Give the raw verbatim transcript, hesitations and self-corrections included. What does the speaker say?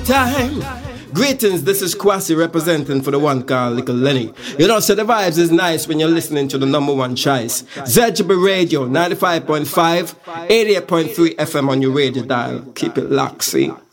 time. Greetings, this is Kwasi representing for the one called Little Lenny. You know, so the vibes is nice when you're listening to the number one choice. Z G B Radio, ninety-five point five, eighty-eight point three F M on your radio dial. Keep it locked, see?